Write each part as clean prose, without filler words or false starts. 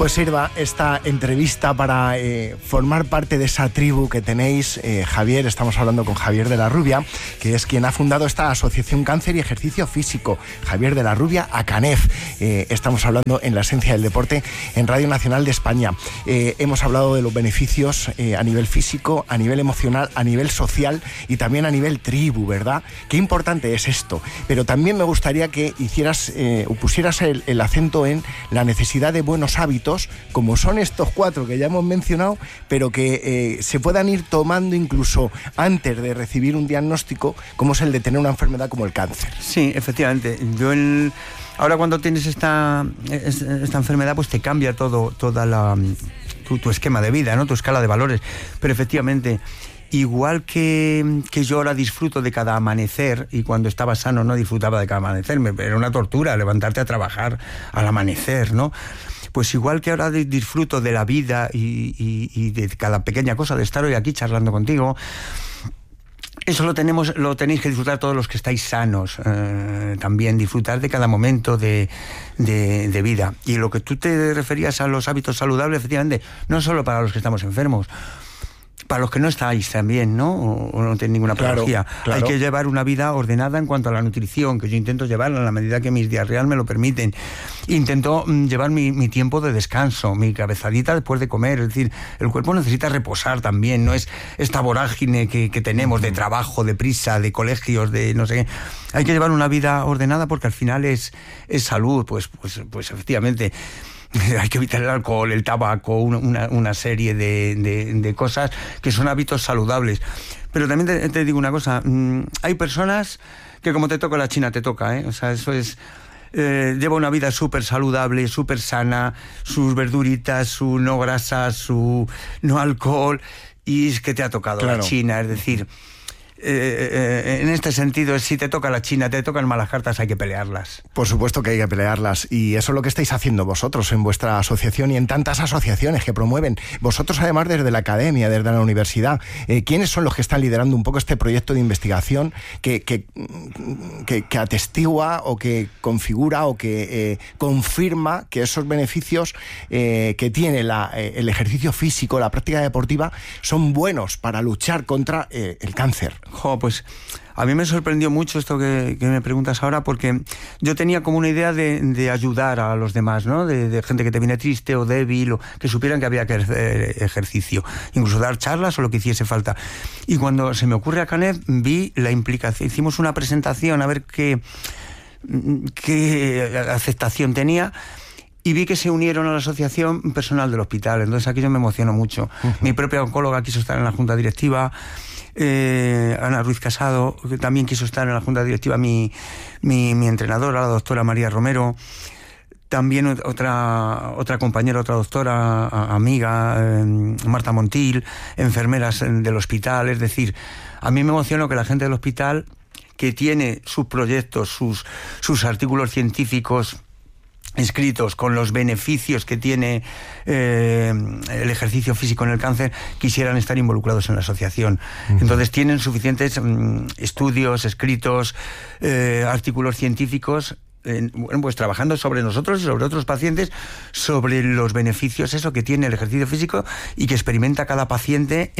Pues sirva esta entrevista para formar parte de esa tribu que tenéis. Javier, estamos hablando con Javier de la Rubia, que es quien ha fundado esta Asociación Cáncer y Ejercicio Físico. Javier de la Rubia, ACANEF. Estamos hablando en La Esencia del Deporte en Radio Nacional de España. Hemos hablado de los beneficios a nivel físico, a nivel emocional, a nivel social y también a nivel tribu, ¿verdad? Qué importante es esto. Pero también me gustaría que hicieras o pusieras el acento en la necesidad de buenos hábitos, como son estos 4 que ya hemos mencionado, pero que se puedan ir tomando incluso antes de recibir un diagnóstico, como es el de tener una enfermedad como el cáncer. Sí, efectivamente. Ahora cuando tienes esta enfermedad, pues te cambia toda tu esquema de vida, ¿no? Tu escala de valores. Pero efectivamente, igual que yo ahora disfruto de cada amanecer, y cuando estaba sano no disfrutaba de cada amanecer, era una tortura levantarte a trabajar al amanecer, ¿no? Pues igual que ahora disfruto de la vida y de cada pequeña cosa, de estar hoy aquí charlando contigo, eso lo tenéis que disfrutar todos los que estáis sanos, también disfrutar de cada momento de vida. Y lo que tú te referías a los hábitos saludables, efectivamente, no solo para los que estamos enfermos, para los que no estáis también, ¿no? O no tenéis ninguna patología. Claro. Hay que llevar una vida ordenada en cuanto a la nutrición, que yo intento llevarla en la medida que mis días reales me lo permiten. Intento llevar mi tiempo de descanso, mi cabezadita después de comer. Es decir, el cuerpo necesita reposar también, no es esta vorágine que tenemos de trabajo, de prisa, de colegios, de no sé qué. Hay que llevar una vida ordenada porque al final es salud, pues efectivamente. Hay que evitar el alcohol, el tabaco, una serie de cosas que son hábitos saludables. Pero también te digo una cosa, hay personas que como te toca la China te toca, ¿eh? O sea, eso es... lleva una vida súper saludable, súper sana, sus verduritas, su no grasa, su no alcohol, y es que te ha tocado la China, es decir... en este sentido, si te toca la China, te tocan malas cartas, hay que pelearlas. Por supuesto que hay que pelearlas, y eso es lo que estáis haciendo vosotros en vuestra asociación y en tantas asociaciones que promueven. Vosotros, además, desde la academia, desde la universidad, ¿quiénes son los que están liderando un poco este proyecto de investigación que atestigua o que configura o que confirma que esos beneficios que tiene el ejercicio físico, la práctica deportiva, son buenos para luchar contra el cáncer? Pues a mí me sorprendió mucho esto que me preguntas ahora, porque yo tenía como una idea de ayudar a los demás, ¿no? De gente que te viene triste o débil, o que supieran que había que hacer ejercicio, incluso dar charlas o lo que hiciese falta. Y cuando se me ocurre a ACANEF, vi la implicación, hicimos una presentación a ver qué aceptación tenía, y vi que se unieron a la asociación personal del hospital. Entonces aquí yo me emociono mucho. Uh-huh. Mi propia oncóloga quiso estar en la junta directiva, Ana Ruiz Casado, que también quiso estar en la junta directiva, mi entrenadora, la doctora María Romero, también otra compañera, otra doctora, amiga, Marta Montil, enfermeras del hospital. Es decir, a mí me emociona que la gente del hospital, que tiene sus proyectos, sus artículos científicos escritos con los beneficios que tiene el ejercicio físico en el cáncer, quisieran estar involucrados en la asociación. Uh-huh. Entonces tienen suficientes estudios escritos, artículos científicos, pues trabajando sobre nosotros y sobre otros pacientes, sobre los beneficios que tiene el ejercicio físico y que experimenta cada paciente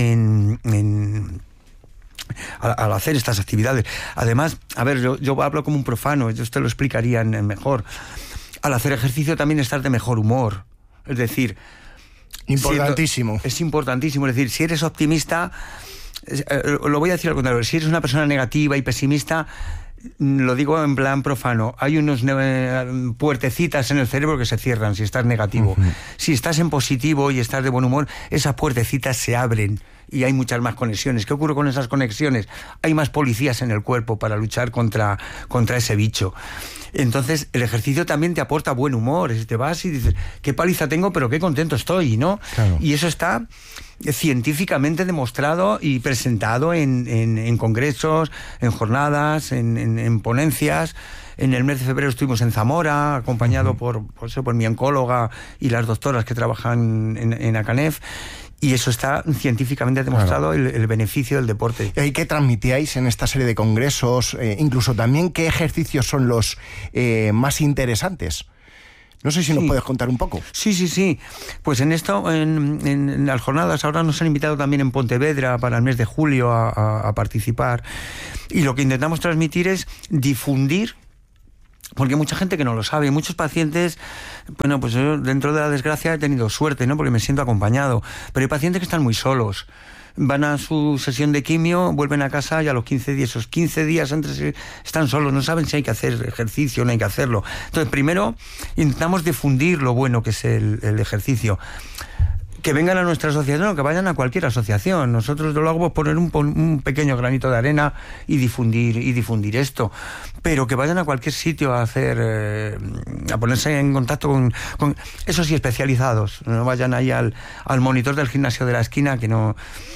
al hacer estas actividades. Además, a ver, yo hablo como un profano, ellos te lo explicarían mejor. Al hacer ejercicio también estar de mejor humor. Es decir... Importantísimo. Es importantísimo. Es decir, si eres optimista... lo voy a decir al contrario. Si eres una persona negativa y pesimista... Lo digo en plan profano. Hay unos puertecitas en el cerebro que se cierran si estás negativo. Uh-huh. Si estás en positivo y estás de buen humor, esas puertecitas se abren y hay muchas más conexiones. ¿Qué ocurre con esas conexiones? Hay más policías en el cuerpo para luchar contra ese bicho. Entonces, el ejercicio también te aporta buen humor. Te vas y dices, qué paliza tengo, pero qué contento estoy, ¿no? Claro. Y eso está científicamente demostrado y presentado en congresos, en jornadas, en ponencias. En el mes de febrero estuvimos en Zamora, acompañado por mi oncóloga y las doctoras que trabajan en ACANEF. Y eso está científicamente demostrado, claro. el beneficio del deporte. ¿Y qué transmitíais en esta serie de congresos? Incluso también, ¿qué ejercicios son los más interesantes? No sé si nos puedes contar un poco. Sí. Pues en esto, en las jornadas, ahora nos han invitado también en Pontevedra para el mes de julio a participar. Y lo que intentamos transmitir es difundir, porque hay mucha gente que no lo sabe, muchos pacientes, bueno, pues yo dentro de la desgracia he tenido suerte, ¿no? Porque me siento acompañado, pero hay pacientes que están muy solos. Van a su sesión de quimio, vuelven a casa y a los 15 días, esos 15 días antes están solos, no saben si hay que hacer ejercicio o no hay que hacerlo. Entonces, primero intentamos difundir lo bueno que es el ejercicio. Que vengan a nuestra asociación o que vayan a cualquier asociación. Nosotros lo hago por poner un pequeño granito de arena y difundir esto. Pero que vayan a cualquier sitio a hacer, a ponerse en contacto con esos sí especializados. No vayan ahí al monitor del gimnasio de la esquina, que no.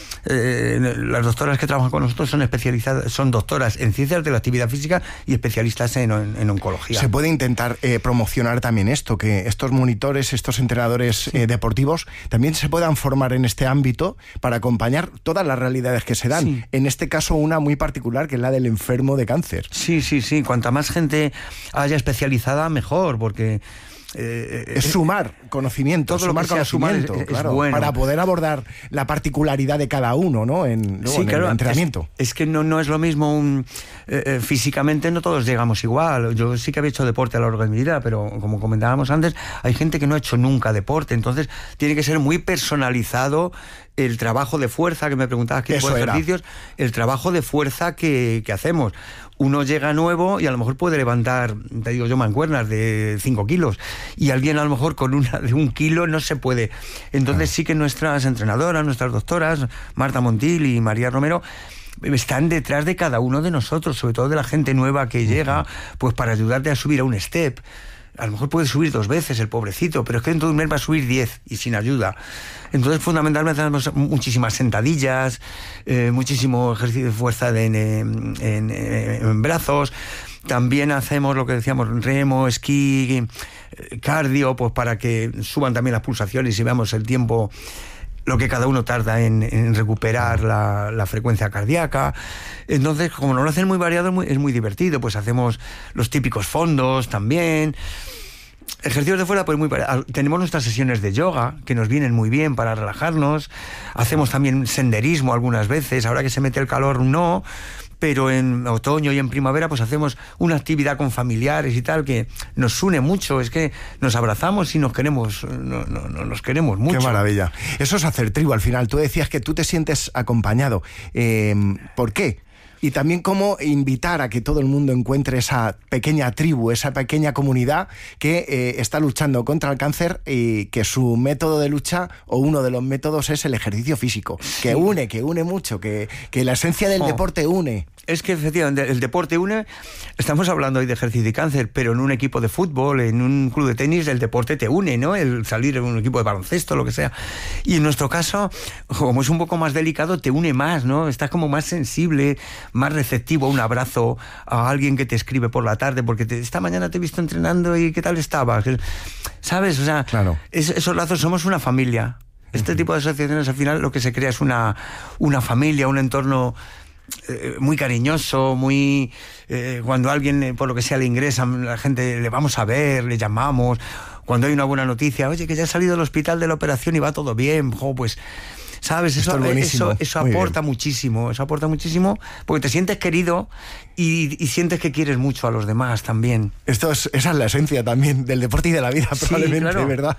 Las doctoras que trabajan con nosotros son especializadas, son doctoras en ciencias de la actividad física y especialistas en oncología. Se puede intentar promocionar también esto, que estos monitores, estos entrenadores deportivos también se puedan formar en este ámbito para acompañar todas las realidades que se dan. Sí. En este caso, una muy particular, que es la del enfermo de cáncer. Sí. Cuanta más gente haya especializada, mejor, porque es sumar conocimiento, todo sumar conocimiento, claro, es bueno. Para poder abordar la particularidad de cada uno, ¿no? En el entrenamiento. Es que no es lo mismo físicamente no todos llegamos igual. Yo sí que había hecho deporte a lo largo de mi vida, pero como comentábamos antes, hay gente que no ha hecho nunca deporte, entonces tiene que ser muy personalizado el trabajo de fuerza, que me preguntabas qué tipo de ejercicios, el trabajo de fuerza que hacemos. Uno llega nuevo y a lo mejor puede levantar, te digo yo, mancuernas de 5 kilos, y alguien a lo mejor con una de 1 kilo no se puede. Entonces sí que nuestras entrenadoras, nuestras doctoras, Marta Montil y María Romero, están detrás de cada uno de nosotros, sobre todo de la gente nueva que llega, pues para ayudarte a subir a un step. A lo mejor puede subir 2 veces el pobrecito, pero es que dentro de un mes va a subir 10 y sin ayuda. Entonces, fundamentalmente, hacemos muchísimas sentadillas, muchísimo ejercicio de fuerza en brazos. También hacemos lo que decíamos, remo, esquí, cardio, pues para que suban también las pulsaciones y veamos el tiempo, lo que cada uno tarda en recuperar la frecuencia cardíaca. Entonces, como nos lo hacen muy variado, es muy divertido. Pues hacemos los típicos fondos también. Ejercicios de fuera, pues muy variados. Tenemos nuestras sesiones de yoga, que nos vienen muy bien para relajarnos. Hacemos también senderismo algunas veces. Ahora que se mete el calor, no. Pero en otoño y en primavera pues hacemos una actividad con familiares y tal que nos une mucho, es que nos abrazamos y nos queremos mucho. Qué maravilla. Eso es hacer tribu al final. Tú decías que tú te sientes acompañado. ¿Por qué? Y también cómo invitar a que todo el mundo encuentre esa pequeña tribu, esa pequeña comunidad que está luchando contra el cáncer y que su método de lucha, o uno de los métodos, es el ejercicio físico, que une mucho, que la esencia del deporte une. Es que efectivamente el deporte une. Estamos hablando hoy de ejercicio y cáncer, pero en un equipo de fútbol, en un club de tenis, el deporte te une, ¿no? El salir en un equipo de baloncesto, lo que sea. Y en nuestro caso, como es un poco más delicado, te une más, ¿no? Estás como más sensible, más receptivo a un abrazo, a alguien que te escribe por la tarde, porque esta mañana te he visto entrenando y ¿qué tal estabas? ¿Sabes? O sea, claro. Esos lazos, somos una familia. Este tipo de asociaciones, al final, lo que se crea es una familia, un entorno muy cariñoso, muy cuando alguien por lo que sea le ingresa, la gente le vamos a ver, le llamamos, cuando hay una buena noticia, oye, que ya ha salido del hospital de la operación y va todo bien, pues ¿sabes? Eso aporta muchísimo, porque te sientes querido y sientes que quieres mucho a los demás también. Esa es la esencia también del deporte y de la vida, probablemente, sí, claro. ¿Verdad?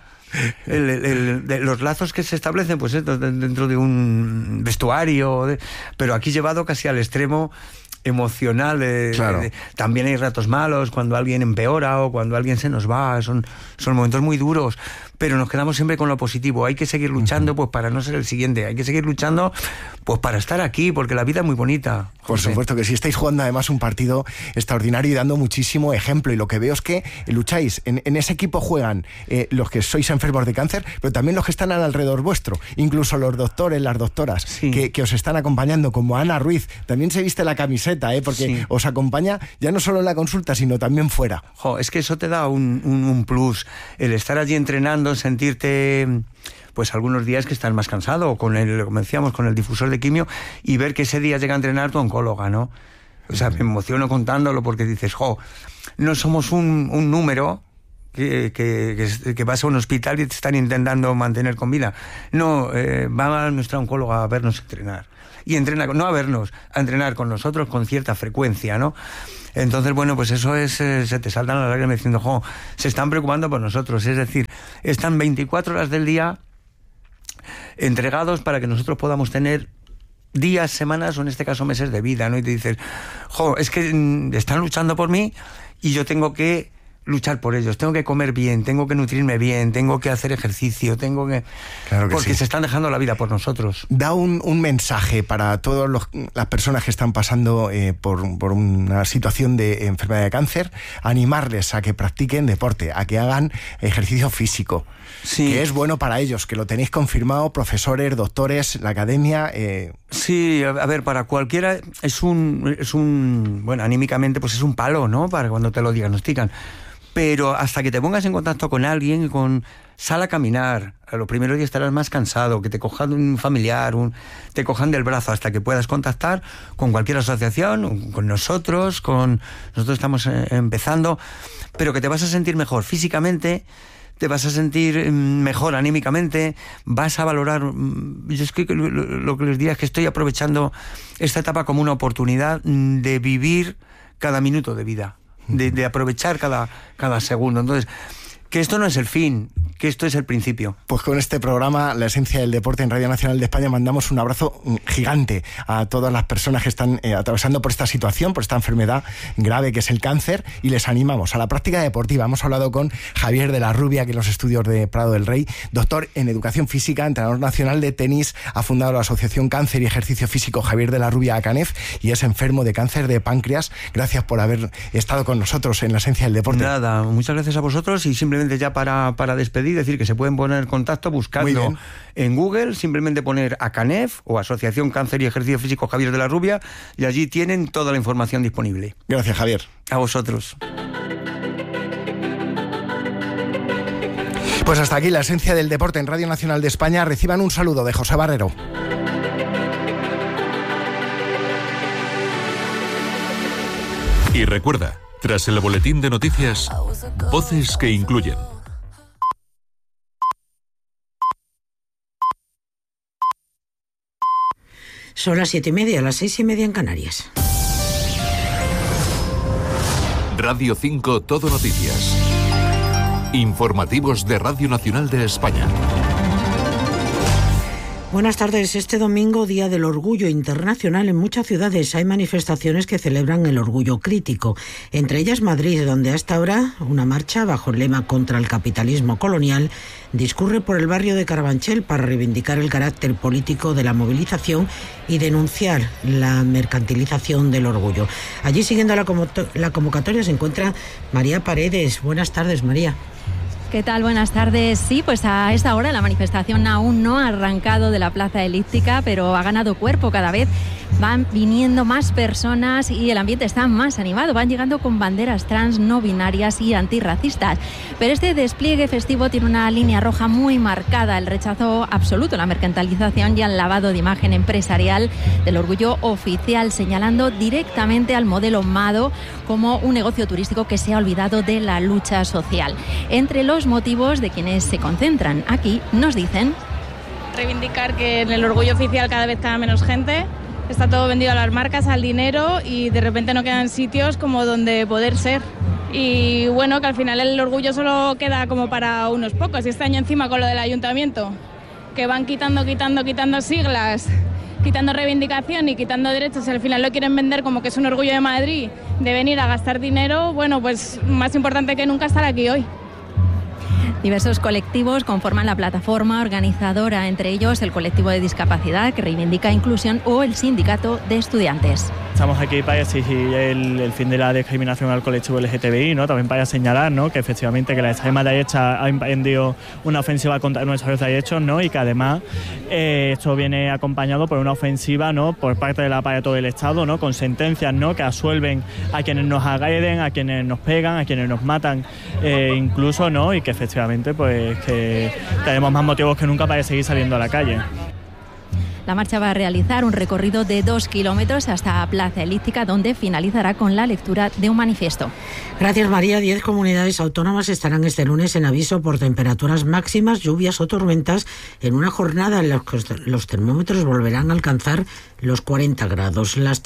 Los lazos que se establecen pues dentro de un vestuario, pero aquí llevado casi al extremo emocional. Claro. También hay ratos malos, cuando alguien empeora o cuando alguien se nos va, son momentos muy duros, pero nos quedamos siempre con lo positivo. Hay que seguir luchando pues para no ser el siguiente, hay que seguir luchando pues para estar aquí, porque la vida es muy bonita. Por supuesto que sí, estáis jugando además un partido extraordinario y dando muchísimo ejemplo, y lo que veo es que lucháis, en ese equipo juegan los que sois enfermos de cáncer, pero también los que están alrededor vuestro, incluso los doctores, las doctoras, sí, que os están acompañando, como Ana Ruiz, también se viste la camiseta, porque sí, os acompaña ya no solo en la consulta, sino también fuera. Es que eso te da un plus, el estar allí entrenando, sentirte pues algunos días que estás más cansado, o como decíamos, con el difusor de quimio, y ver que ese día llega a entrenar tu oncóloga, ¿no? O sea, me emociono contándolo porque dices, no somos un número, que vas a un hospital y te están intentando mantener con vida. No, va nuestra oncóloga a vernos entrenar. Y entrena, no a vernos, a entrenar con nosotros con cierta frecuencia, ¿no? Entonces, bueno, pues eso es, se te saltan las lágrimas diciendo, jo, se están preocupando por nosotros. Es decir, están 24 horas del día entregados para que nosotros podamos tener días, semanas o en este caso meses de vida, ¿no? Y te dices, jo, es que están luchando por mí y yo tengo que luchar por ellos, tengo que comer bien, tengo que nutrirme bien, tengo que hacer ejercicio, tengo que... Claro que porque sí. se están dejando la vida por nosotros. Da un mensaje para todas las personas que están pasando por una situación de enfermedad de cáncer, animarles a que practiquen deporte, a que hagan ejercicio físico, sí, que es bueno para ellos, que lo tenéis confirmado, profesores, doctores, la academia... Sí, a ver, para cualquiera es un... Bueno, anímicamente pues es un palo, ¿no? Para cuando te lo diagnostican. Pero hasta que te pongas en contacto con alguien, sal a caminar. A los primeros días estarás más cansado, que te cojan un familiar, te cojan del brazo, hasta que puedas contactar con cualquier asociación, con nosotros. Nosotros estamos empezando, pero que te vas a sentir mejor físicamente, te vas a sentir mejor anímicamente, vas a valorar... Yo es que lo que les diría es que estoy aprovechando esta etapa como una oportunidad de vivir cada minuto de vida. De aprovechar cada segundo. Entonces, que esto no es el fin, que esto es el principio. Pues con este programa, La Esencia del Deporte en Radio Nacional de España, mandamos un abrazo gigante a todas las personas que están atravesando por esta situación, por esta enfermedad grave que es el cáncer, y les animamos a la práctica deportiva. Hemos hablado con Javier de la Rubia, que en los estudios de Prado del Rey, doctor en Educación Física, entrenador nacional de tenis, ha fundado la Asociación Cáncer y Ejercicio Físico Javier de la Rubia ACANEF y es enfermo de cáncer de páncreas. Gracias por haber estado con nosotros en La Esencia del Deporte. Nada, muchas gracias a vosotros y simplemente ya para despedir, decir que se pueden poner en contacto buscando en Google, simplemente poner ACANEF o Asociación Cáncer y Ejercicio Físico Javier de la Rubia y allí tienen toda la información disponible. Gracias, Javier. A vosotros. Pues hasta aquí La Esencia del Deporte en Radio Nacional de España. Reciban un saludo de José Barrero. Y recuerda, tras el boletín de noticias, voces que incluyen. Son las 7:30, las 6:30 en Canarias. Radio 5 Todo Noticias. Informativos de Radio Nacional de España. Buenas tardes. Este domingo, Día del Orgullo Internacional, en muchas ciudades hay manifestaciones que celebran el orgullo crítico. Entre ellas Madrid, donde hasta ahora una marcha bajo el lema contra el capitalismo colonial discurre por el barrio de Carabanchel para reivindicar el carácter político de la movilización y denunciar la mercantilización del orgullo. Allí, siguiendo la convocatoria, se encuentra María Paredes. Buenas tardes, María. ¿Qué tal? Buenas tardes. Sí, pues a esta hora la manifestación aún no ha arrancado de la Plaza Elíptica, pero ha ganado cuerpo cada vez. Van viniendo más personas y el ambiente está más animado. Van llegando con banderas trans, no binarias y antirracistas. Pero este despliegue festivo tiene una línea roja muy marcada: el rechazo absoluto a la mercantilización y al lavado de imagen empresarial del orgullo oficial, señalando directamente al modelo MADO como un negocio turístico que se ha olvidado de la lucha social. Entre los motivos de quienes se concentran aquí nos dicen: reivindicar que en el orgullo oficial cada vez queda menos gente. Está todo vendido a las marcas, al dinero, y de repente no quedan sitios como donde poder ser. Y bueno, que al final el orgullo solo queda como para unos pocos. Y este año encima con lo del ayuntamiento, que van quitando siglas, quitando reivindicación y quitando derechos, y al final lo quieren vender como que es un orgullo de Madrid, de venir a gastar dinero. Bueno, pues más importante que nunca estar aquí hoy. Diversos colectivos conforman la plataforma organizadora, entre ellos el colectivo de discapacidad, que reivindica inclusión, o el sindicato de estudiantes. Estamos aquí para exigir el fin de la discriminación al colectivo LGTBI, ¿no? También para señalar, ¿no?, que efectivamente que la extrema derecha ha emprendido una ofensiva contra nuestros derechos, ¿no?, y que además esto viene acompañado por una ofensiva, ¿no?, por parte del aparato del Estado, ¿no?, con sentencias, ¿no?, que absuelven a quienes nos agreden, a quienes nos pegan, a quienes nos matan, incluso, ¿no?, y que efectivamente pues que tenemos más motivos que nunca para seguir saliendo a la calle. La marcha va a realizar un recorrido de 2 kilómetros hasta Plaza Elíptica, donde finalizará con la lectura de un manifiesto. Gracias, María. 10 comunidades autónomas estarán este lunes en aviso por temperaturas máximas, lluvias o tormentas, en una jornada en la que los termómetros volverán a alcanzar los 40 grados. Las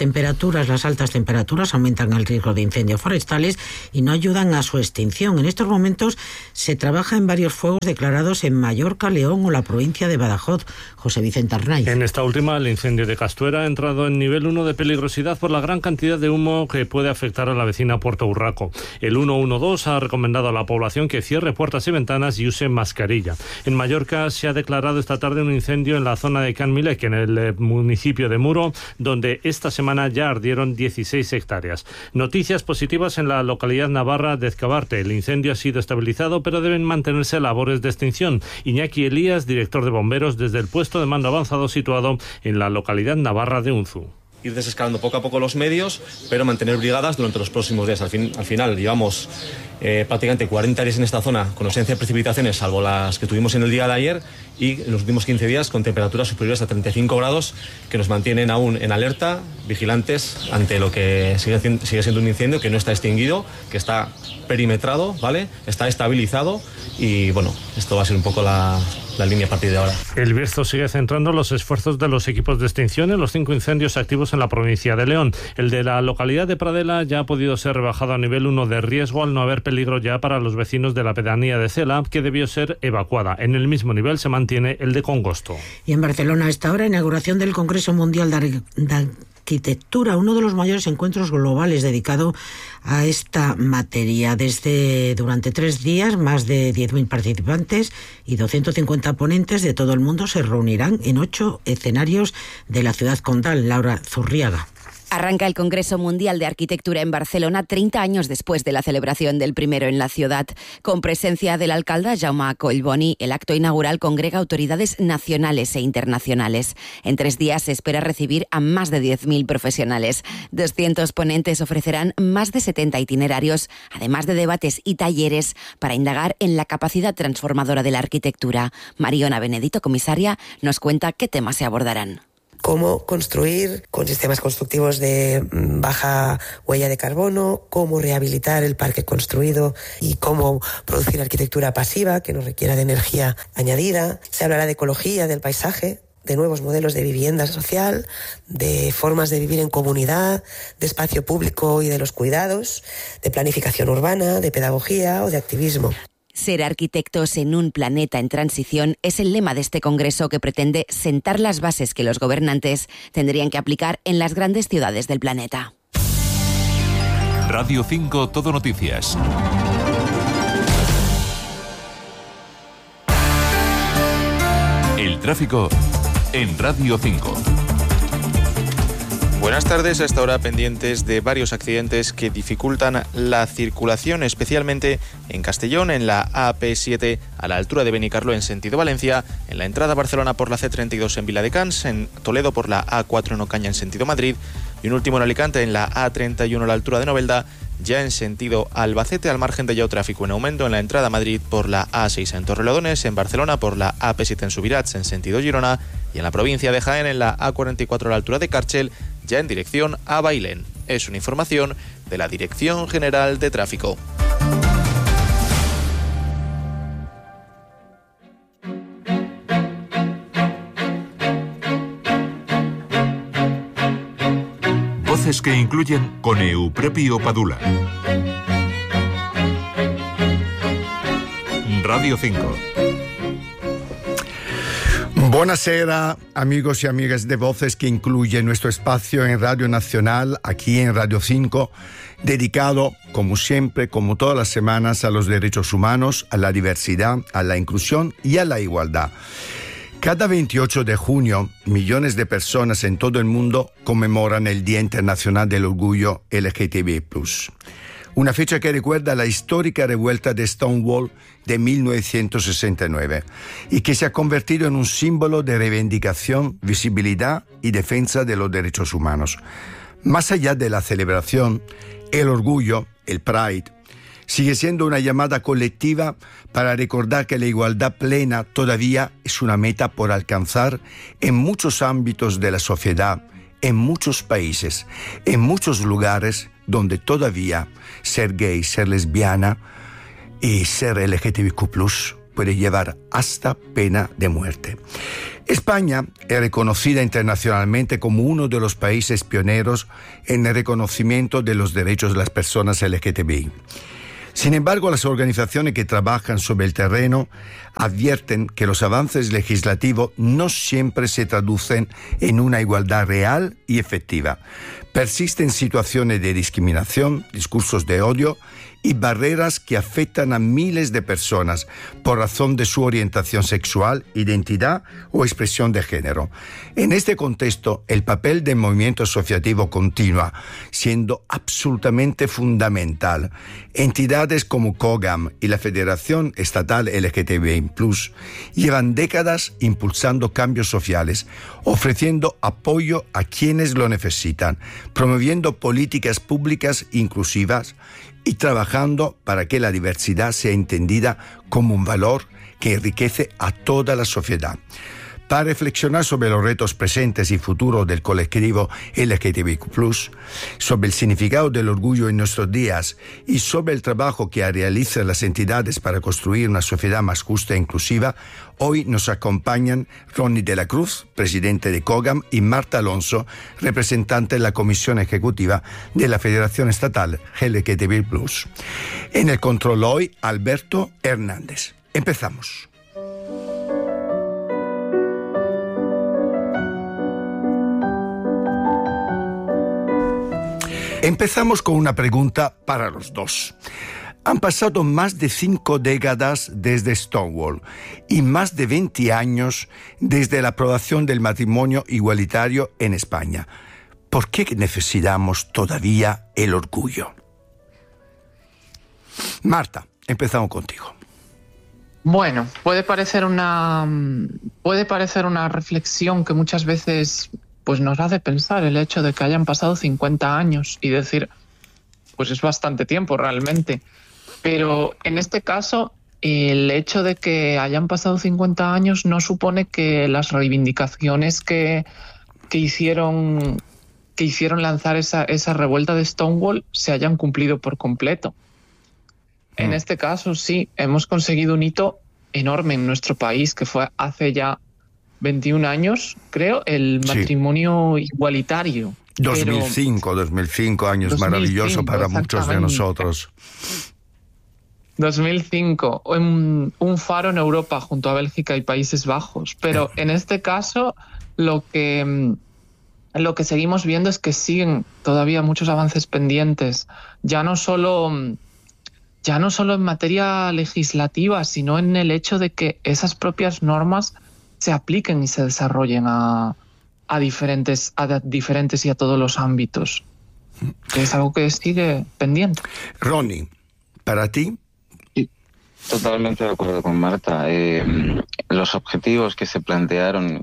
altas temperaturas aumentan el riesgo de incendios forestales y no ayudan a su extinción. En estos momentos se trabaja en varios fuegos declarados en Mallorca, León o la provincia de Badajoz. José Vicente Arnaiz. En esta última, el incendio de Castuera ha entrado en nivel 1 de peligrosidad por la gran cantidad de humo que puede afectar a la vecina Puerto Urraco. El 112 ha recomendado a la población que cierre puertas y ventanas y use mascarilla. En Mallorca se ha declarado esta tarde un incendio en la zona de Can Milec, en el municipio de Muro, donde esta semana ya ardieron 16 hectáreas. Noticias positivas en la localidad navarra de Ezcabarte. El incendio ha sido estabilizado, pero deben mantenerse labores de extinción. Iñaki Elías, director de bomberos, desde el puesto de mando avanzado situado en la localidad navarra de Unzu. Ir desescalando poco a poco los medios, pero mantener brigadas durante los próximos días. Al final llevamos prácticamente 40 días en esta zona con ausencia de precipitaciones, salvo las que tuvimos en el día de ayer, y en los últimos 15 días con temperaturas superiores a 35 grados que nos mantienen aún en alerta, vigilantes ante lo que sigue siendo un incendio que no está extinguido, que está perimetrado, ¿vale? Está estabilizado y bueno, esto va a ser un poco la línea a partir de ahora. El Bierzo sigue centrando los esfuerzos de los equipos de extinción en los 5 incendios activos en la provincia de León. El de la localidad de Pradela ya ha podido ser rebajado a nivel 1 de riesgo al no haber peligro ya para los vecinos de la pedanía de Cela, que debió ser evacuada. En el mismo nivel se mantiene el de Congosto. Y en Barcelona, a esta hora, inauguración del Congreso Mundial de Arquitectura, uno de los mayores encuentros globales dedicado a esta materia. Durante 3 días, más de 10.000 participantes y 250 ponentes de todo el mundo se reunirán en 8 escenarios de la ciudad condal. Laura Zurriaga. Arranca el Congreso Mundial de Arquitectura en Barcelona 30 años después de la celebración del primero en la ciudad. Con presencia del alcalde Jaume Collboni, el acto inaugural congrega autoridades nacionales e internacionales. En 3 días se espera recibir a más de 10.000 profesionales. 200 ponentes ofrecerán más de 70 itinerarios, además de debates y talleres para indagar en la capacidad transformadora de la arquitectura. Mariona Benedito, comisaria, nos cuenta qué temas se abordarán. Cómo construir con sistemas constructivos de baja huella de carbono, cómo rehabilitar el parque construido y cómo producir arquitectura pasiva que no requiera de energía añadida. Se hablará de ecología del paisaje, de nuevos modelos de vivienda social, de formas de vivir en comunidad, de espacio público y de los cuidados, de planificación urbana, de pedagogía o de activismo. Ser arquitectos en un planeta en transición es el lema de este congreso que pretende sentar las bases que los gobernantes tendrían que aplicar en las grandes ciudades del planeta. Radio 5 Todo Noticias. El tráfico en Radio 5. Buenas tardes. A esta hora pendientes de varios accidentes que dificultan la circulación, especialmente en Castellón, en la AP7 a la altura de Benicarló en sentido Valencia, en la entrada a Barcelona por la C32 en Viladecans, en Toledo por la A4 en Ocaña en sentido Madrid y un último en Alicante en la A31 a la altura de Novelda, ya en sentido Albacete, al margen de ya tráfico en aumento en la entrada a Madrid por la A6 en Torrelodones, en Barcelona por la AP7 en Subirats en sentido Girona y en la provincia de Jaén en la A44 a la altura de Càrchel, ya en dirección a Bailén. Es una información de la Dirección General de Tráfico. Voces que incluyen con Euprepio Padula. Radio 5. Buonasera, amigos y amigas de Voces que incluye nuestro espacio en Radio Nacional, aquí en Radio 5, dedicado, como siempre, como todas las semanas, a los derechos humanos, a la diversidad, a la inclusión y a la igualdad. Cada 28 de junio, millones de personas en todo el mundo conmemoran el Día Internacional del Orgullo LGTB+. Una fecha que recuerda la histórica revuelta de Stonewall de 1969 y que se ha convertido en un símbolo de reivindicación, visibilidad y defensa de los derechos humanos. Más allá de la celebración, el orgullo, el Pride, Sigue siendo una llamada colectiva para recordar que la igualdad plena todavía es una meta por alcanzar en muchos ámbitos de la sociedad, en muchos países, en muchos lugares donde todavía ser gay, ser lesbiana y ser LGTBQ+ puede llevar hasta pena de muerte. España es reconocida internacionalmente como uno de los países pioneros en el reconocimiento de los derechos de las personas LGTBI. Sin embargo, las organizaciones que trabajan sobre el terreno advierten que los avances legislativos no siempre se traducen en una igualdad real y efectiva. Persisten situaciones de discriminación, discursos de odio y barreras que afectan a miles de personas por razón de su orientación sexual, identidad o expresión de género. En este contexto, el papel del movimiento asociativo continúa siendo absolutamente fundamental. Entidades como COGAM y la Federación Estatal LGTBI+ llevan décadas impulsando cambios sociales, ofreciendo apoyo a quienes lo necesitan, promoviendo políticas públicas inclusivas y trabajando para que la diversidad sea entendida como un valor que enriquece a toda la sociedad. Para reflexionar sobre los retos presentes y futuros del colectivo LGTBIQ+, sobre el significado del orgullo en nuestros días y sobre el trabajo que realizan las entidades para construir una sociedad más justa e inclusiva, hoy nos acompañan Ronnie de la Cruz, presidente de COGAM, y Marta Alonso, representante de la Comisión Ejecutiva de la Federación Estatal LGTBI+. En el control hoy, Alberto Hernández. Empezamos. Empezamos con una pregunta para los dos. Han pasado más de 5 décadas desde Stonewall y más de 20 años desde la aprobación del matrimonio igualitario en España. ¿Por qué necesitamos todavía el orgullo? Marta, empezamos contigo. Bueno, puede parecer una reflexión que muchas veces pues nos hace pensar el hecho de que hayan pasado 50 años y decir, pues es bastante tiempo realmente. Pero en este caso, el hecho de que hayan pasado 50 años no supone que las reivindicaciones que hicieron lanzar esa revuelta de Stonewall se hayan cumplido por completo. En este caso, sí, hemos conseguido un hito enorme en nuestro país, que fue hace ya 21 años, creo, el matrimonio igualitario. 2005, años 2005, maravilloso para muchos de nosotros. 2005, un faro en Europa junto a Bélgica y Países Bajos. Pero en este caso, lo que seguimos viendo es que siguen todavía muchos avances pendientes, ya no solo en materia legislativa, sino en el hecho de que esas propias normas se apliquen y se desarrollen a diferentes y a todos los ámbitos. Que es algo que sigue pendiente. Ronnie, ¿para ti? Totalmente de acuerdo con Marta. Los objetivos que se plantearon,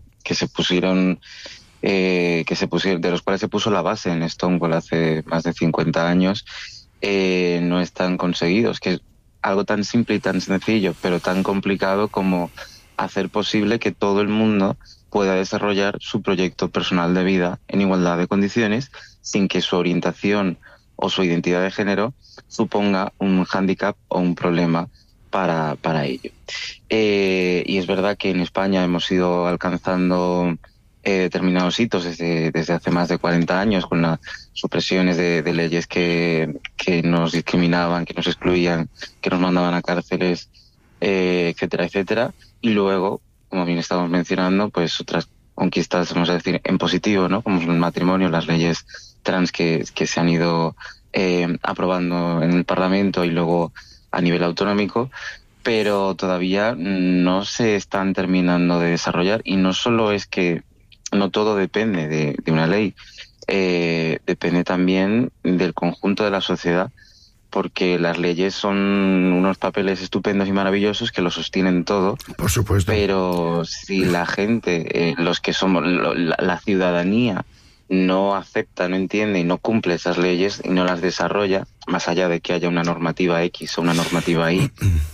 de los cuales se puso la base en Stonewall hace más de 50 años, no están conseguidos, que es algo tan simple y tan sencillo, pero tan complicado como hacer posible que todo el mundo pueda desarrollar su proyecto personal de vida en igualdad de condiciones, sin que su orientación o su identidad de género suponga un hándicap o un problema para ello. Y es verdad que en España hemos ido alcanzando determinados hitos desde hace más de 40 años, con las supresiones de leyes que nos discriminaban, que nos excluían, que nos mandaban a cárceles, etcétera, etcétera. Y luego, como bien estamos mencionando, pues otras conquistas, vamos a decir, en positivo, ¿no? Como el matrimonio, las leyes trans que se han ido aprobando en el Parlamento y luego a nivel autonómico, pero todavía no se están terminando de desarrollar. Y no solo es que no todo depende de una ley, depende también del conjunto de la sociedad, porque las leyes son unos papeles estupendos y maravillosos que lo sostienen todo. Por supuesto. Pero si la gente, los que somos, la ciudadanía, no acepta, no entiende y no cumple esas leyes y no las desarrolla, más allá de que haya una normativa X o una normativa Y,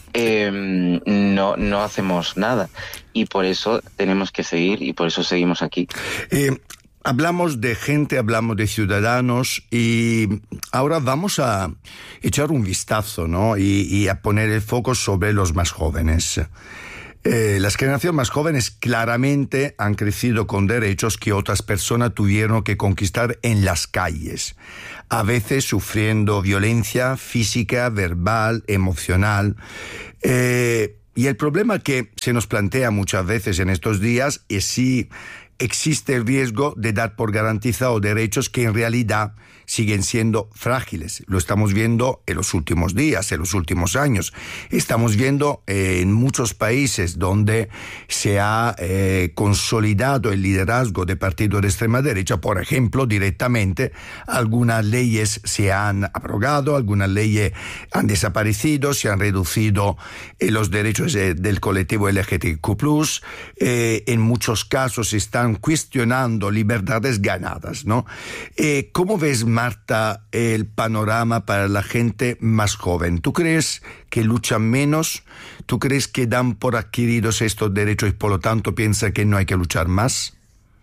no hacemos nada. Y por eso tenemos que seguir y por eso seguimos aquí. Hablamos de gente, hablamos de ciudadanos y ahora vamos a echar un vistazo, ¿no? Y a poner el foco sobre los más jóvenes. Las generaciones más jóvenes claramente han crecido con derechos que otras personas tuvieron que conquistar en las calles, a veces sufriendo violencia física, verbal, emocional. Y el problema que se nos plantea muchas veces en estos días es si existe el riesgo de dar por garantizados derechos que en realidad siguen siendo frágiles. Lo estamos viendo en los últimos días, en los últimos años. Estamos viendo en muchos países donde se ha consolidado el liderazgo de partidos de extrema derecha, por ejemplo, directamente algunas leyes se han abrogado, algunas leyes han desaparecido, se han reducido los derechos del colectivo LGTBQ+, en muchos casos se están cuestionando libertades ganadas, ¿no? ¿Cómo ves, Marta, el panorama para la gente más joven? ¿Tú crees que luchan menos? ¿Tú crees que dan por adquiridos estos derechos y por lo tanto piensan que no hay que luchar más?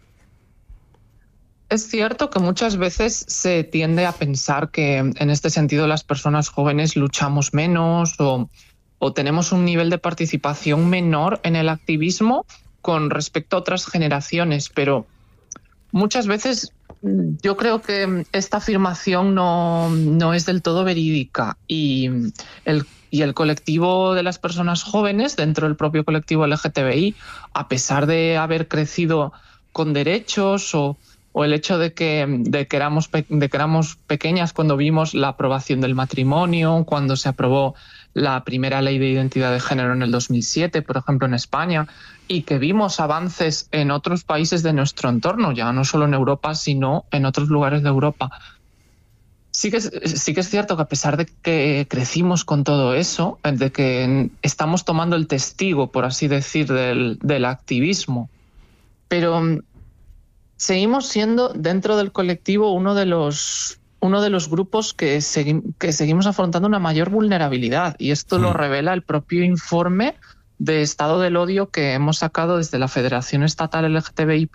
Es cierto que muchas veces se tiende a pensar que en este sentido las personas jóvenes luchamos menos o tenemos un nivel de participación menor en el activismo con respecto a otras generaciones, pero muchas veces yo creo que esta afirmación no es del todo verídica y el colectivo de las personas jóvenes dentro del propio colectivo LGTBI, a pesar de haber crecido con derechos o el hecho de que éramos pequeñas cuando vimos la aprobación del matrimonio, cuando se aprobó la primera ley de identidad de género en el 2007, por ejemplo, en España, y que vimos avances en otros países de nuestro entorno, ya no solo en Europa, sino en otros lugares de Europa. Sí que es cierto que a pesar de que crecimos con todo eso, de que estamos tomando el testigo, por así decir, del activismo, pero seguimos siendo dentro del colectivo uno de los grupos que seguimos afrontando una mayor vulnerabilidad, y esto lo revela el propio informe de Estado del Odio que hemos sacado desde la Federación Estatal LGTBI+,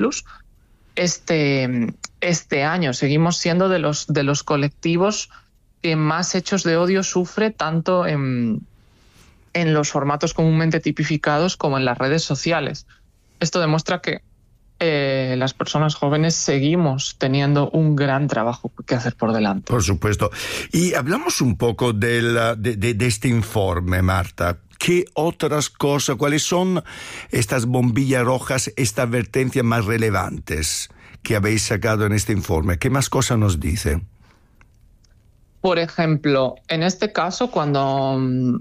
este año. Seguimos siendo de los colectivos que más hechos de odio sufre, tanto en los formatos comúnmente tipificados como en las redes sociales. Esto demuestra que las personas jóvenes seguimos teniendo un gran trabajo que hacer por delante. Por supuesto. Y hablamos un poco de este informe, Marta. ¿Qué otras cosas, cuáles son estas bombillas rojas, estas advertencias más relevantes que habéis sacado en este informe? ¿Qué más cosas nos dice? Por ejemplo, en este caso, cuando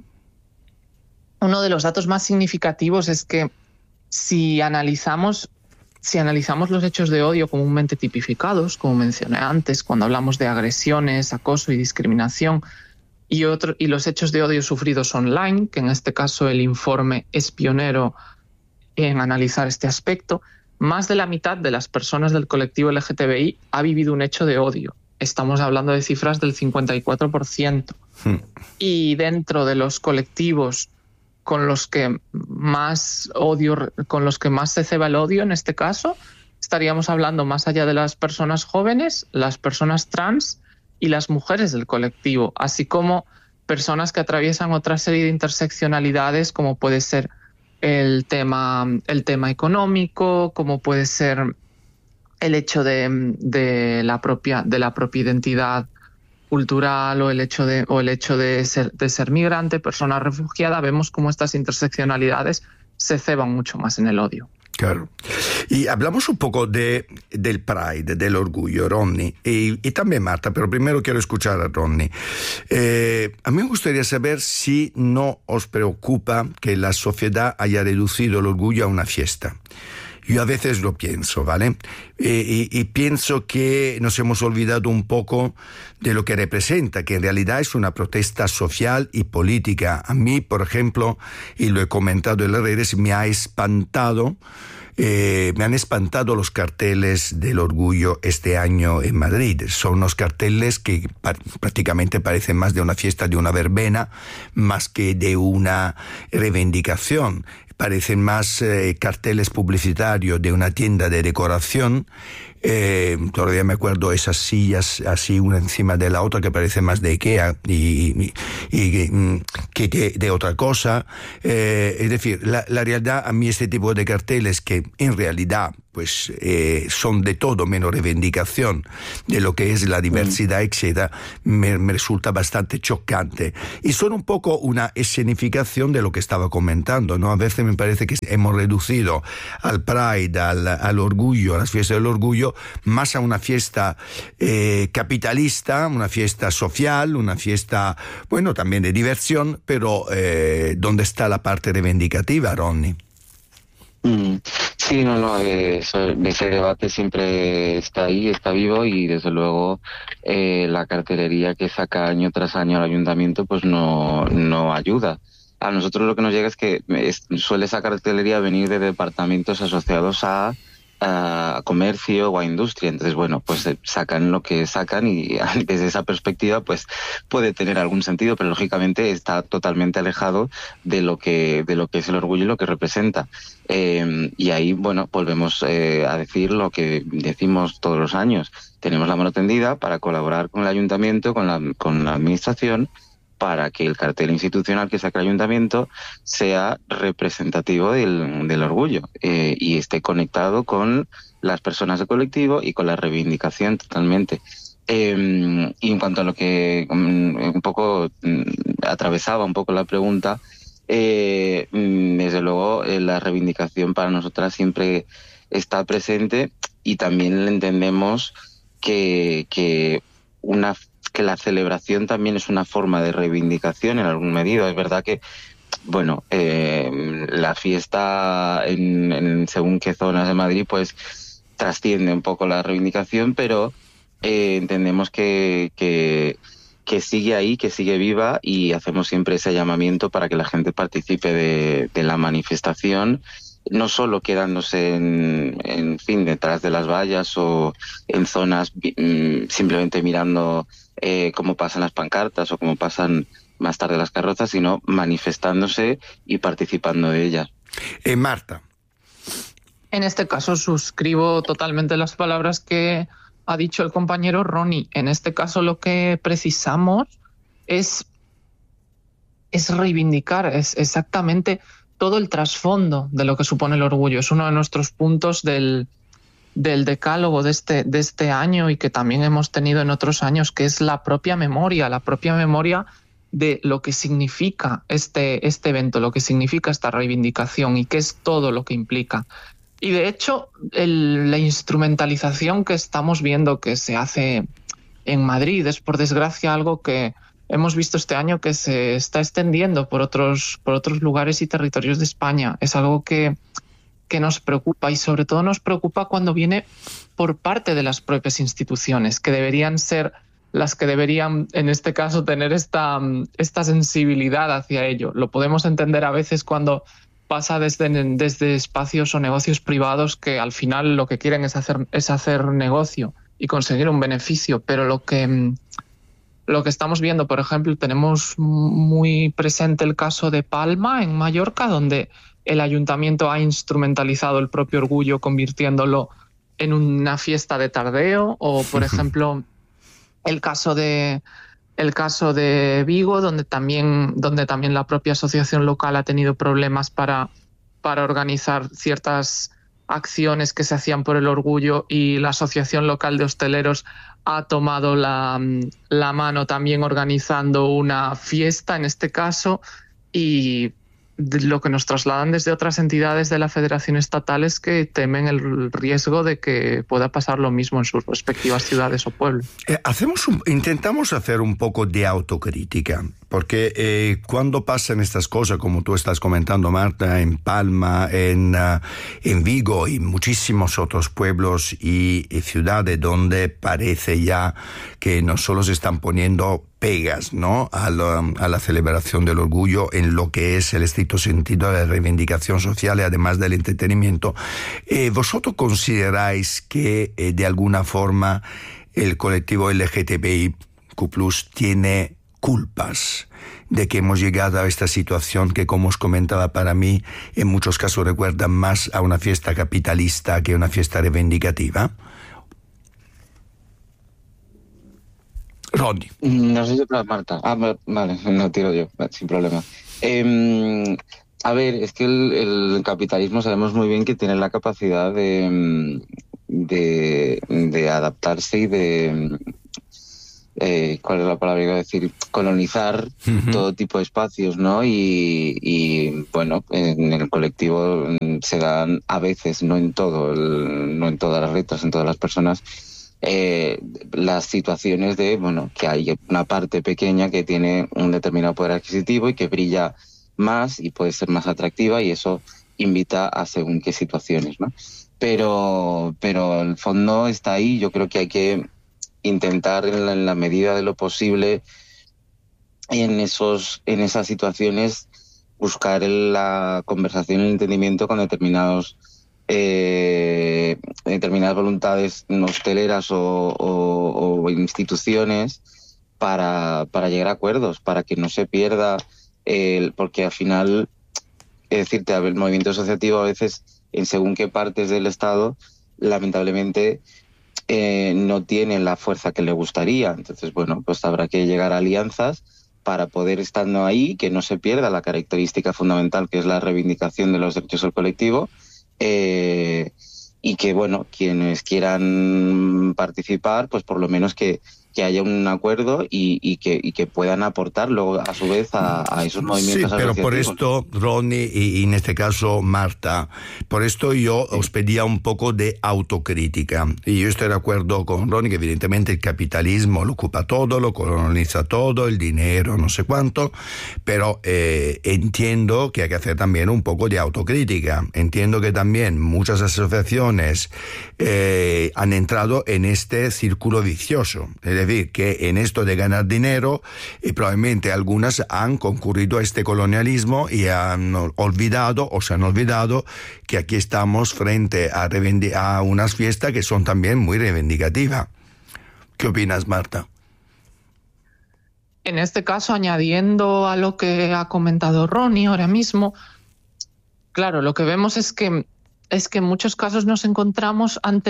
uno de los datos más significativos es que si analizamos los hechos de odio comúnmente tipificados, como mencioné antes, cuando hablamos de agresiones, acoso y discriminación, y los hechos de odio sufridos online, que en este caso el informe es pionero en analizar este aspecto, más de la mitad de las personas del colectivo LGTBI ha vivido un hecho de odio. Estamos hablando de cifras del 54%. Y dentro de los colectivos con los que más se ceba el odio, en este caso, estaríamos hablando más allá de las personas jóvenes, las personas trans y las mujeres del colectivo, así como personas que atraviesan otra serie de interseccionalidades, como puede ser el tema económico, como puede ser el hecho de la propia identidad cultural o el hecho de ser migrante, persona refugiada. Vemos cómo estas interseccionalidades se ceban mucho más en el odio. Claro. Y hablamos un poco del Pride, del orgullo, Ronnie, y también Marta, pero primero quiero escuchar a Ronnie. A mí me gustaría saber si no os preocupa que la sociedad haya reducido el orgullo a una fiesta. Yo a veces lo pienso, ¿vale? Y pienso que nos hemos olvidado un poco de lo que representa, que en realidad es una protesta social y política. A mí, por ejemplo, y lo he comentado en las redes, me ha espantado me han espantado los carteles del orgullo este año en Madrid. Son unos carteles que prácticamente parecen más de una fiesta, de una verbena, más que de una reivindicación. Parecen más carteles publicitarios de una tienda de decoración. Todavía me acuerdo esas sillas así una encima de la otra que parecen más de Ikea y que de otra cosa. Es decir, la realidad, a mí este tipo de carteles que en realidad pues son de todo menos reivindicación de lo que es la diversidad, etcétera, me resulta bastante chocante. Y son un poco una escenificación de lo que estaba comentando, ¿no? A veces me parece que hemos reducido al Pride, al orgullo, a las fiestas del orgullo, más a una fiesta capitalista, una fiesta social, una fiesta, bueno, también de diversión, pero ¿dónde está la parte reivindicativa, Ronnie? Sí, ese debate siempre está ahí, está vivo, y desde luego la cartelería que saca año tras año el ayuntamiento pues no ayuda. A nosotros lo que nos llega es que suele esa cartelería venir de departamentos asociados a comercio o a industria. Entonces, bueno, pues sacan lo que sacan, y desde esa perspectiva pues puede tener algún sentido, pero lógicamente está totalmente alejado de lo que es el orgullo y lo que representa. Y ahí, bueno, volvemos a decir lo que decimos todos los años. Tenemos la mano tendida para colaborar con el ayuntamiento, con la administración, para que el cartel institucional que saca el ayuntamiento sea representativo del orgullo y esté conectado con las personas del colectivo y con la reivindicación totalmente. Y en cuanto a lo que un poco atravesaba un poco la pregunta, desde luego la reivindicación para nosotras siempre está presente, y también entendemos que la celebración también es una forma de reivindicación en algún medida. Es verdad que, bueno, la fiesta en según qué zonas de Madrid pues trasciende un poco la reivindicación, pero entendemos que sigue ahí, que sigue viva, y hacemos siempre ese llamamiento para que la gente participe de la manifestación, no solo quedándose en fin, detrás de las vallas o en zonas simplemente mirando cómo pasan las pancartas o cómo pasan más tarde las carrozas, sino manifestándose y participando de ellas. Marta. En este caso suscribo totalmente las palabras que ha dicho el compañero Ronnie. En este caso lo que precisamos es reivindicar, es exactamente todo el trasfondo de lo que supone el orgullo. Es uno de nuestros puntos del decálogo de este año, y que también hemos tenido en otros años, que es la propia memoria de lo que significa este evento, lo que significa esta reivindicación y qué es todo lo que implica. Y de hecho, la instrumentalización que estamos viendo que se hace en Madrid es, por desgracia, algo que hemos visto este año que se está extendiendo por otros lugares y territorios de España. Es algo que nos preocupa, y sobre todo nos preocupa cuando viene por parte de las propias instituciones, que deberían ser las que deberían, en este caso, tener esta sensibilidad hacia ello. Lo podemos entender a veces cuando pasa desde espacios o negocios privados que al final lo que quieren es hacer negocio y conseguir un beneficio, pero lo que estamos viendo, por ejemplo, tenemos muy presente el caso de Palma, en Mallorca, donde el ayuntamiento ha instrumentalizado el propio orgullo convirtiéndolo en una fiesta de tardeo, o, por ejemplo, el caso de Vigo, donde también la propia asociación local ha tenido problemas para organizar ciertas acciones que se hacían por el orgullo, y la Asociación Local de Hosteleros ha tomado la mano también organizando una fiesta en este caso, y lo que nos trasladan desde otras entidades de la Federación Estatal es que temen el riesgo de que pueda pasar lo mismo en sus respectivas ciudades o pueblos. Intentamos hacer un poco de autocrítica, porque cuando pasan estas cosas, como tú estás comentando, Marta, en Palma, en Vigo y muchísimos otros pueblos y ciudades donde parece ya que no solo se están poniendo pegas, ¿no?, a la celebración del orgullo en lo que es el estricto sentido de la reivindicación social y además del entretenimiento. ¿Vosotros consideráis que de alguna forma el colectivo LGTBIQ+ tiene culpas de que hemos llegado a esta situación que, como os comentaba, para mí en muchos casos recuerda más a una fiesta capitalista que a una fiesta reivindicativa? Ronnie. No sé si para Marta. Vale, no tiro yo, sin problema. A ver, es que el capitalismo sabemos muy bien que tiene la capacidad de adaptarse y de... ¿cuál es la palabra que iba a decir? Colonizar todo tipo de espacios, ¿no? Y bueno, en el colectivo se dan a veces, no en todas las letras, en todas las personas, las situaciones de, bueno, que hay una parte pequeña que tiene un determinado poder adquisitivo y que brilla más y puede ser más atractiva, y eso invita a según qué situaciones, ¿no? Pero el fondo está ahí. Yo creo que hay que intentar en la medida de lo posible en esas situaciones buscar la conversación y el entendimiento con determinadas voluntades hosteleras o instituciones para llegar a acuerdos, para que no se pierda porque al final, es decir, el movimiento asociativo a veces en según qué partes del Estado lamentablemente no tiene la fuerza que le gustaría. Entonces, bueno, pues habrá que llegar a alianzas para poder, estando ahí, que no se pierda la característica fundamental que es la reivindicación de los derechos del colectivo, y que, bueno, quienes quieran participar, pues por lo menos que haya un acuerdo y que puedan aportar luego a su vez a esos movimientos asociativos. Sí, pero por esto, Ronnie, y en este caso Marta, por esto yo os pedía un poco de autocrítica. Y yo estoy de acuerdo con Ronnie que evidentemente el capitalismo lo ocupa todo, lo coloniza todo, el dinero, no sé cuánto, pero entiendo que hay que hacer también un poco de autocrítica. Entiendo que también muchas asociaciones han entrado en este círculo vicioso. Es decir, que en esto de ganar dinero, probablemente algunas han concurrido a este colonialismo y han olvidado o se han olvidado que aquí estamos frente a unas fiestas que son también muy reivindicativas. ¿Qué opinas, Marta? En este caso, añadiendo a lo que ha comentado Ronnie ahora mismo, claro, lo que vemos es que en muchos casos nos encontramos ante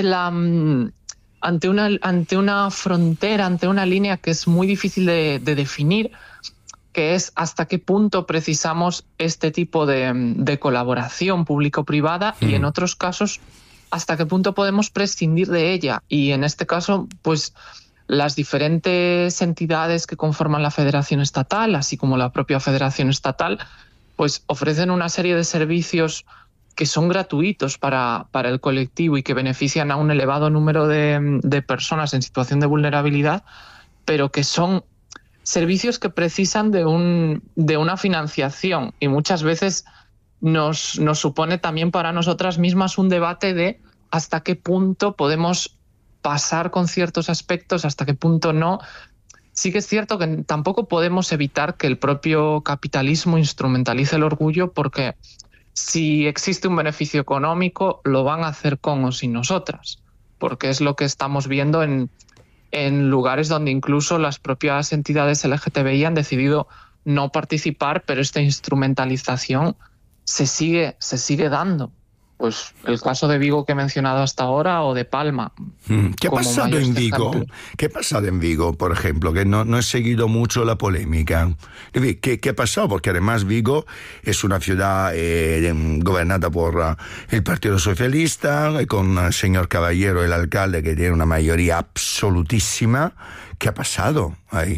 una frontera, ante una línea que es muy difícil de definir, que es hasta qué punto precisamos este tipo de colaboración público-privada y en otros casos hasta qué punto podemos prescindir de ella. Y en este caso, pues las diferentes entidades que conforman la Federación Estatal, así como la propia Federación Estatal, pues ofrecen una serie de servicios que son gratuitos para el colectivo y que benefician a un elevado número de personas en situación de vulnerabilidad, pero que son servicios que precisan de una financiación, y muchas veces nos supone también para nosotras mismas un debate de hasta qué punto podemos pasar con ciertos aspectos, hasta qué punto no. Sí que es cierto que tampoco podemos evitar que el propio capitalismo instrumentalice el orgullo, porque si existe un beneficio económico, lo van a hacer con o sin nosotras, porque es lo que estamos viendo en lugares donde incluso las propias entidades LGTBI han decidido no participar, pero esta instrumentalización se sigue dando. Pues el caso de Vigo que he mencionado hasta ahora, o de Palma. ¿Qué ha pasado en Vigo? ¿Qué ha pasado en Vigo, por ejemplo? Que no he seguido mucho la polémica. ¿Qué ha pasado? Porque además Vigo es una ciudad gobernada por el Partido Socialista, con el señor Caballero, el alcalde, que tiene una mayoría absolutísima. ¿Qué ha pasado ahí?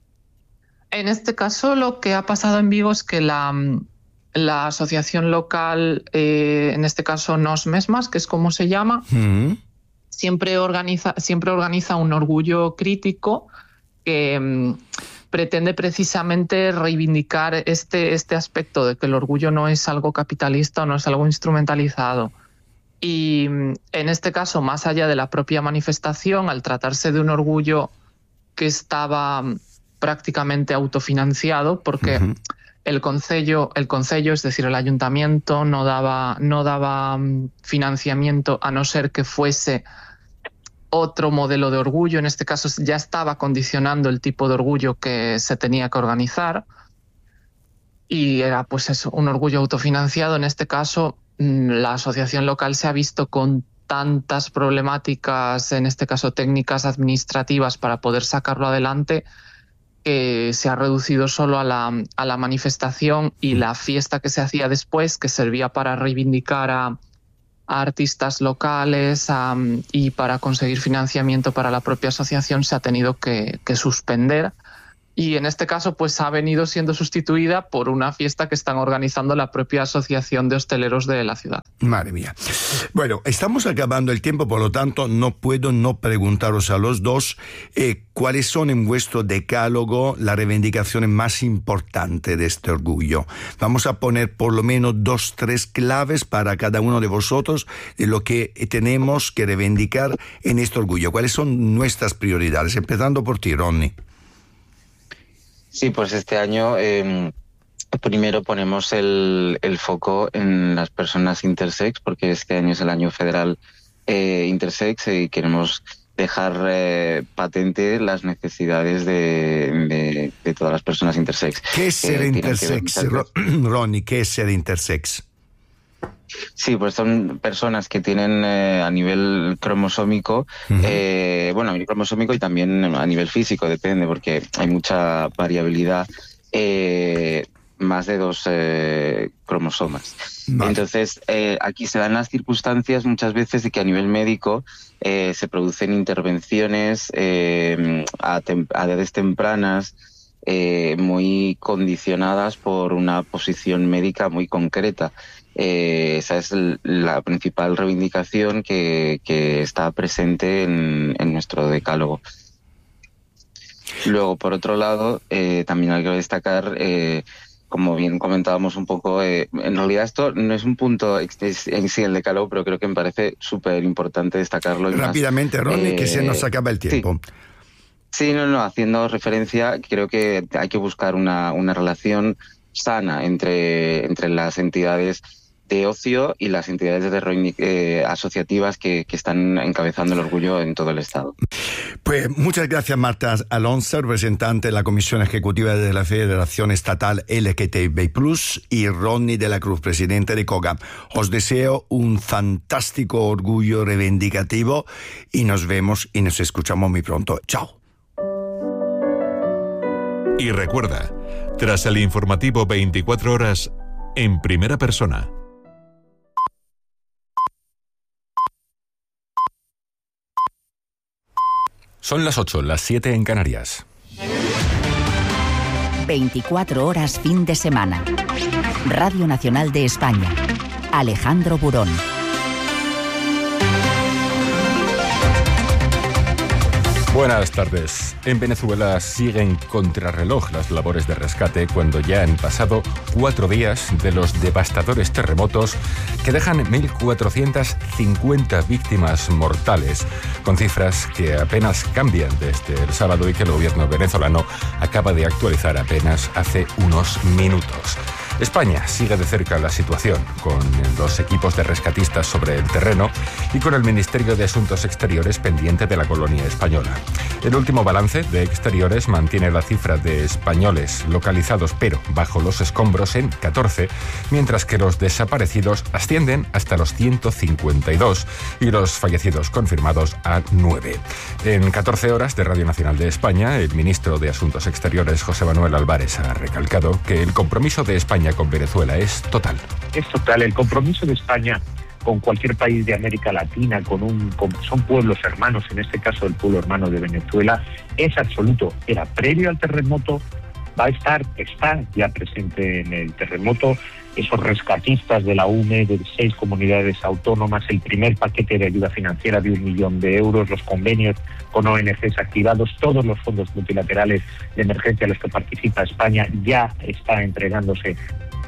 En este caso, lo que ha pasado en Vigo es que la asociación local, en este caso Nos Mesmas, que es como se llama, siempre organiza un orgullo crítico que pretende precisamente reivindicar este aspecto de que el orgullo no es algo capitalista o no es algo instrumentalizado. Y en este caso, más allá de la propia manifestación, al tratarse de un orgullo que estaba prácticamente autofinanciado porque el concello, es decir, el ayuntamiento, no daba financiamiento a no ser que fuese otro modelo de orgullo. En este caso ya estaba condicionando el tipo de orgullo que se tenía que organizar y era pues eso, un orgullo autofinanciado. En este caso la asociación local se ha visto con tantas problemáticas, en este caso técnicas administrativas, para poder sacarlo adelante, que se ha reducido solo a la manifestación y la fiesta que se hacía después, que servía para reivindicar a artistas locales y para conseguir financiamiento para la propia asociación, se ha tenido que suspender. Y en este caso pues ha venido siendo sustituida por una fiesta que están organizando la propia Asociación de Hosteleros de la ciudad. Madre mía. Bueno, estamos acabando el tiempo, por lo tanto no puedo no preguntaros a los dos cuáles son en vuestro decálogo las reivindicaciones más importantes de este orgullo. Vamos a poner por lo menos 2, 3 claves para cada uno de vosotros de lo que tenemos que reivindicar en este orgullo. ¿Cuáles son nuestras prioridades? Empezando por ti, Ronnie. Sí, pues este año primero ponemos el foco en las personas intersex, porque este año es el año federal intersex y queremos dejar patente las necesidades de todas las personas intersex. ¿Qué es ser intersex, Ronnie? ¿Qué es ser intersex? Sí, pues son personas que tienen a nivel cromosómico, bueno, a nivel cromosómico y también a nivel físico, depende, porque hay mucha variabilidad, más de 2 cromosomas. Vale. Entonces, aquí se dan las circunstancias muchas veces de que a nivel médico se producen intervenciones a edades tempranas, muy condicionadas por una posición médica muy concreta. Esa es la principal reivindicación que está presente en nuestro decálogo. Luego, por otro lado, también hay que destacar, como bien comentábamos un poco, en realidad esto no es un punto en sí el decálogo, pero creo que me parece súper importante destacarlo. Rápidamente, Ronnie, que se nos acaba el tiempo. Sí, haciendo referencia, creo que hay que buscar una relación sana entre las entidades de ocio y las entidades asociativas que están encabezando el orgullo en todo el Estado. Pues muchas gracias, Marta Alonso, representante de la Comisión Ejecutiva de la Federación Estatal LGTBI+, y Ronnie de la Cruz, presidente de COGAP. Os deseo un fantástico orgullo reivindicativo y nos vemos y nos escuchamos muy pronto. ¡Chao! Y recuerda, tras el informativo 24 horas, en primera persona. Son las 8, las 7 en Canarias. 24 horas fin de semana. Radio Nacional de España. Alejandro Burón. Buenas tardes. En Venezuela siguen contrarreloj las labores de rescate cuando ya han pasado 4 días de los devastadores terremotos que dejan 1.450 víctimas mortales, con cifras que apenas cambian desde el sábado y que el gobierno venezolano acaba de actualizar apenas hace unos minutos. España sigue de cerca la situación, con los equipos de rescatistas sobre el terreno y con el Ministerio de Asuntos Exteriores pendiente de la colonia española. El último balance de Exteriores mantiene la cifra de españoles localizados pero bajo los escombros en 14, mientras que los desaparecidos ascienden hasta los 152 y los fallecidos confirmados a 9. En 14 horas de Radio Nacional de España, el ministro de Asuntos Exteriores, José Manuel Álvarez, ha recalcado que el compromiso de España con Venezuela es total. Es total. El compromiso de España con cualquier país de América Latina, son pueblos hermanos, en este caso el pueblo hermano de Venezuela, es absoluto. Era previo al terremoto, está ya presente en el terremoto, esos rescatistas de la UNE, de 6 comunidades autónomas, el primer paquete de ayuda financiera de 1 millón de euros, los convenios con ONGs activados, todos los fondos multilaterales de emergencia a los que participa España ya está entregándose.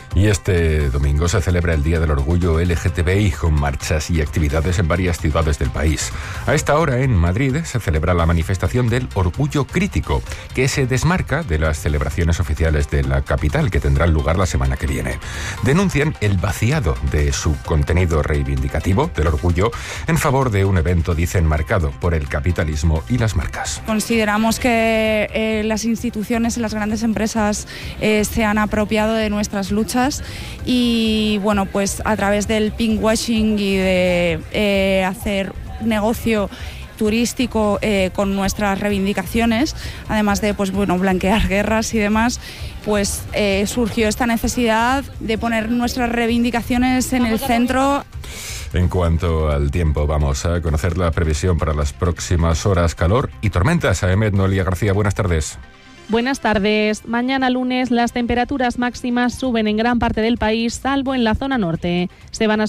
Y este domingo se celebra el Día del Orgullo LGTBI con marchas y actividades en varias ciudades del país. A esta hora en Madrid se celebra la manifestación del Orgullo Crítico, que se desmarca de las celebraciones oficiales de la capital que tendrán lugar la semana que viene. Denuncian el vaciado de su contenido reivindicativo del orgullo en favor de un evento, dicen, marcado por el capitalismo y las marcas. Consideramos que las instituciones y las grandes empresas se han apropiado de nuestras luchas y bueno, pues a través del pinkwashing y de hacer negocio turístico con nuestras reivindicaciones, además de blanquear guerras y demás, pues surgió esta necesidad de poner nuestras reivindicaciones en el centro. En cuanto al tiempo, vamos a conocer la previsión para las próximas horas. Calor y tormentas. Noelia García, buenas tardes. Buenas tardes. Mañana lunes las temperaturas máximas suben en gran parte del país, salvo en la zona norte. Se van a